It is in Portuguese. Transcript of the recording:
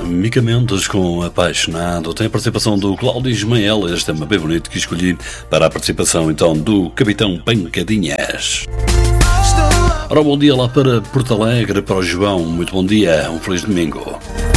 Mica Mendes com Apaixonado. Tem a participação do Cláudio Ismael. Este tema bem bonito que escolhi para a participação então do Capitão Pancadinhas. Ora, bom dia lá para Porto Alegre, para o João. Muito bom dia, um feliz domingo.